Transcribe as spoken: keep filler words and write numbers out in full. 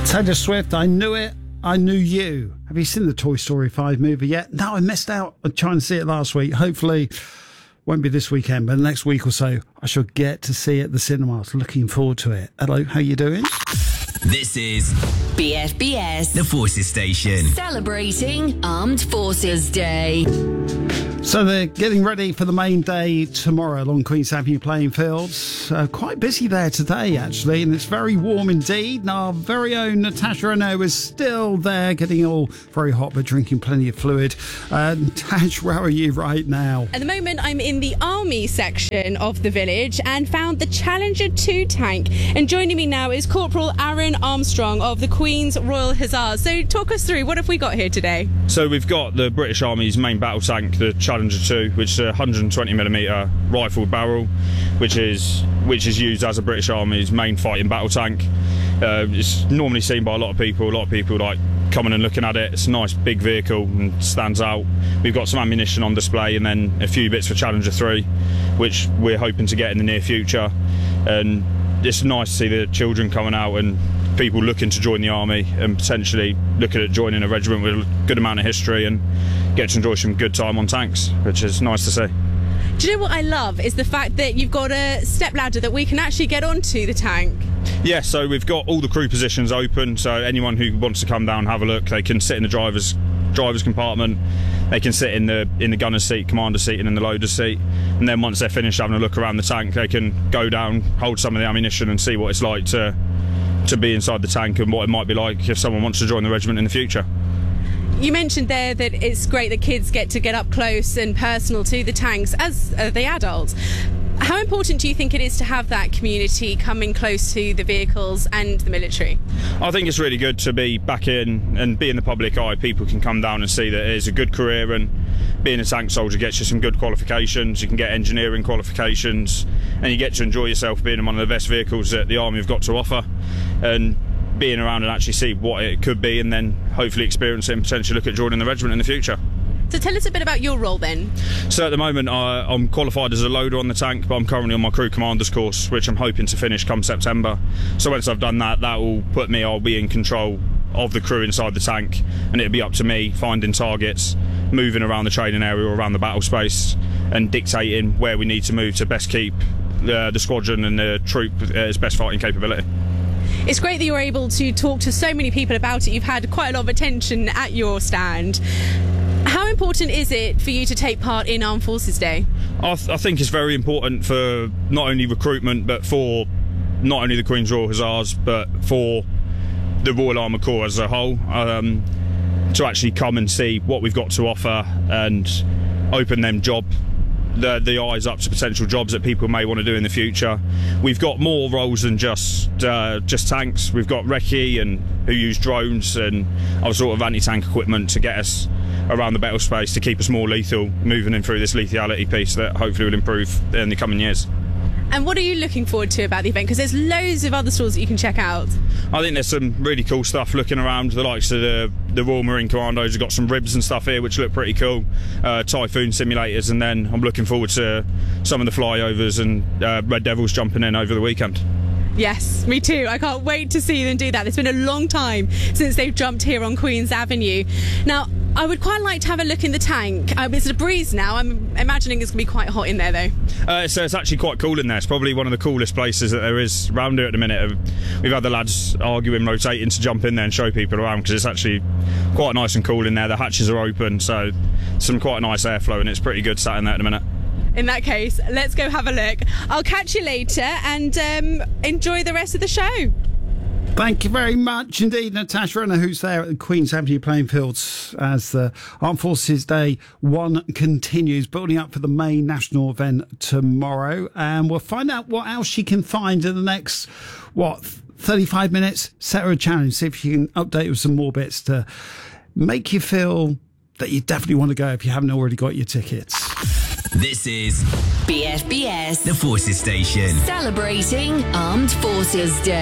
Taylor Swift, I Knew It, I Knew You. Have you seen the Toy Story five movie yet? No, I missed out on trying to see it last week. Hopefully, won't be this weekend, but next week or so, I shall get to see it at the cinemas. Looking forward to it. Hello, how you doing? This is B F B S, the Forces Station, celebrating Armed Forces Day. So they're getting ready for the main day tomorrow along Queen's Avenue playing fields. Uh, quite busy there today, actually, and it's very warm indeed. And our very own Natasha Renault is still there, getting all very hot, but drinking plenty of fluid. Uh, Tash, where are you right now? At the moment, I'm in the Army section of the village and found the Challenger two tank. And joining me now is Corporal Aaron Armstrong of the Queen's Royal Hussars. So talk us through, what have we got here today? So we've got the British Army's main battle tank, the Challenger two, which is a one hundred twenty millimeter rifled barrel, which is which is used as a British Army's main fighting battle tank. Uh, it's normally seen by a lot of people. A lot of people like coming and looking at it. It's a nice big vehicle and stands out. We've got some ammunition on display and then a few bits for Challenger three, which we're hoping to get in the near future. And it's nice to see the children coming out and people looking to join the army and potentially looking at joining a regiment with a good amount of history and get to enjoy some good time on tanks, which is nice to see. Do you know what I love is the fact that you've got a step ladder that we can actually get onto the tank? Yeah, so we've got all the crew positions open, so anyone who wants to come down and have a look, they can sit in the driver's driver's compartment, they can sit in the in the gunner's seat, commander's seat and in the loader's seat, and then once they're finished having a look around the tank, they can go down, hold some of the ammunition and see what it's like to to be inside the tank and what it might be like if someone wants to join the regiment in the future. You mentioned there that it's great that kids get to get up close and personal to the tanks, as are the adults. How important do you think it is to have that community coming close to the vehicles and the military? I think it's really good to be back in and be in the public eye. People can come down and see that it is a good career, and being a tank soldier gets you some good qualifications. You can get engineering qualifications and you get to enjoy yourself being in one of the best vehicles that the Army have got to offer, and being around and actually see what it could be and then hopefully experience it and potentially look at joining the regiment in the future. So tell us a bit about your role then. So at the moment I, I'm qualified as a loader on the tank, but I'm currently on my crew commander's course, which I'm hoping to finish come September. So once I've done that, that will put me, I'll be in control of the crew inside the tank, and it'll be up to me finding targets, moving around the training area or around the battle space and dictating where we need to move to best keep uh, the squadron and the troop uh, its best fighting capability. It's great that you're able to talk to so many people about it. You've had quite a lot of attention at your stand. How important is it for you to take part in Armed Forces Day? I, th- I think it's very important for not only recruitment, but for not only the Queen's Royal Hussars, but for the Royal Armoured Corps as a whole, um, to actually come and see what we've got to offer and open them job The, the eyes up to potential jobs that people may want to do in the future. We've got more roles than just uh, just tanks. We've got recce and who use drones and other sort of anti-tank equipment to get us around the battle space, to keep us more lethal, moving in through this lethality piece that hopefully will improve in the coming years. And what are you looking forward to about the event? Because there's loads of other stalls that you can check out. I think there's some really cool stuff looking around. The likes of the, the Royal Marine Commandos have got some ribs and stuff here which look pretty cool. Uh, Typhoon simulators, and then I'm looking forward to some of the flyovers and uh, Red Devils jumping in over the weekend. Yes, me too. I can't wait to see them do that. It's been a long time since they've jumped here on Queen's Avenue. Now, I would quite like to have a look in the tank. Um, it's a breeze now. I'm imagining it's going to be quite hot in there, though. Uh, so it's actually quite cool in there. It's probably one of the coolest places that there is around here at the minute. We've had the lads arguing, rotating to jump in there and show people around, because it's actually quite nice and cool in there. The hatches are open, so some quite nice airflow, and it's pretty good sat in there at the minute. In that case, let's go have a look. I'll catch you later and um, enjoy the rest of the show. Thank you very much indeed, Natasha Renault, who's there at the Queen's Avenue playing fields as the Armed Forces Day one continues, building up for the main national event tomorrow. And we'll find out what else she can find in the next, what, thirty-five minutes? Set her a challenge, see if she can update with some more bits to make you feel that you definitely want to go if you haven't already got your tickets. This is B F B S, the Forces Station, celebrating Armed Forces Day.